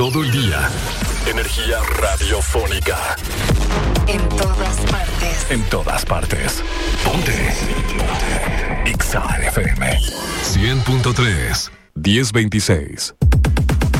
todo el día. Energía radiofónica. En todas partes. En todas partes. Ponte. Exa FM 100.3 1026.